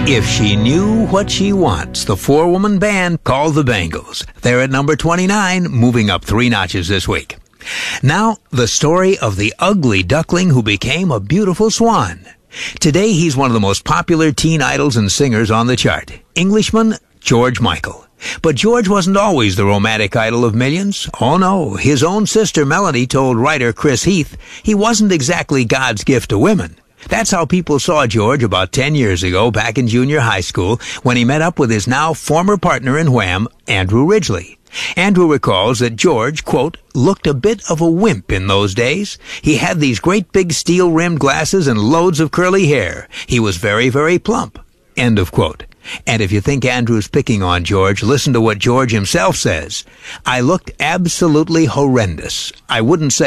If She Knew What She Wants, the four-woman band called the Bangles. They're at number 29, moving up 3 notches this week. Now, the story of the ugly duckling who became a beautiful swan. Today, he's one of the most popular teen idols and singers on the chart. Englishman George Michael. But George wasn't always the romantic idol of millions. Oh no, his own sister Melanie told writer Chris Heath he wasn't exactly God's gift to women. That's how people saw George about 10 years ago back in junior high school when he met up with his now former partner in Wham, Andrew Ridgeley. Andrew recalls that George, quote, looked a bit of a wimp in those days. He had these great big steel-rimmed glasses and loads of curly hair. He was very, very plump, end of quote. And if you think Andrew's picking on George, listen to what George himself says. I looked absolutely horrendous. I wouldn't say